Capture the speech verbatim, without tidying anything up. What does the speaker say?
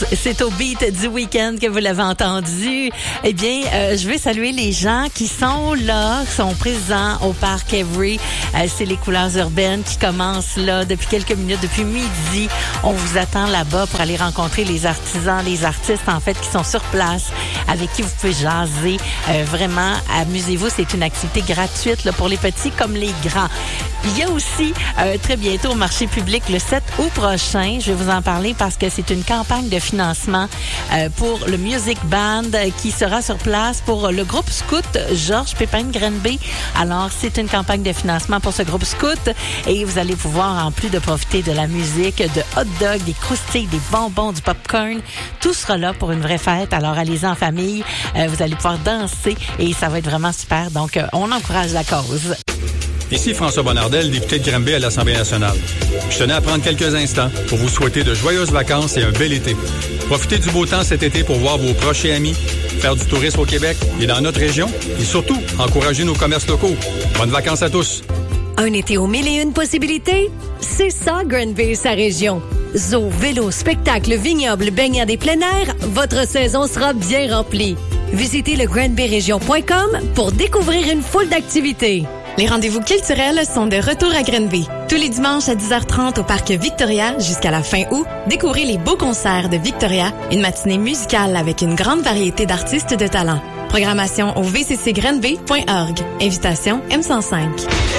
C'est au beat du week-end que vous l'avez entendu. Eh bien, euh, je veux saluer les gens qui sont là, qui sont présents au Parc Evry. Euh, c'est les couleurs urbaines qui commencent là depuis quelques minutes, depuis midi. On vous attend là-bas pour aller rencontrer les artisans, les artistes en fait qui sont sur place, avec qui vous pouvez jaser. Euh, vraiment, amusez-vous. C'est une activité gratuite là, pour les petits comme les grands. Il y a aussi euh, très bientôt au marché public le sept août prochain. Je vais vous en parler parce que c'est une campagne de financement euh, pour le Music Band qui sera sur place pour le groupe scout Georges Pépin de Granby. Alors, c'est une campagne de financement pour ce groupe scout et vous allez pouvoir, en plus de profiter de la musique, de hot dogs, des croustilles, des bonbons, du popcorn, tout sera là pour une vraie fête. Alors, allez-y en famille. Euh, vous allez pouvoir danser et ça va être vraiment super. Donc, euh, on encourage la cause. Ici François Bonnardel, député de Granby à l'Assemblée nationale. Je tenais à prendre quelques instants pour vous souhaiter de joyeuses vacances et un bel été. Profitez du beau temps cet été pour voir vos proches et amis, faire du tourisme au Québec et dans notre région et surtout, encourager nos commerces locaux. Bonnes vacances à tous! Un été aux mille et une possibilités? C'est ça, Granby et sa région. Zoo, vélo, spectacle, vignoble, baignade et plein air, votre saison sera bien remplie. Visitez le granby région point com pour découvrir une foule d'activités. Les rendez-vous culturels sont de retour à Granby. Tous les dimanches à dix heures trente au Parc Victoria jusqu'à la fin août, découvrez les beaux concerts de Victoria, une matinée musicale avec une grande variété d'artistes de talent. Programmation au v c c granby point org. Invitation M cent cinq.